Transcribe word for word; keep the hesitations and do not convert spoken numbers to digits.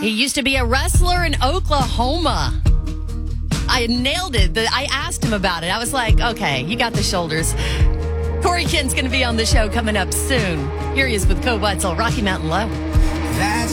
He used to be a wrestler in Oklahoma. I nailed it. I asked him about it. I was like, okay, you got the shoulders. Corey Kent's going to be on the show coming up soon. Here he is with Code Wetzel, Rocky Mountain Low. That's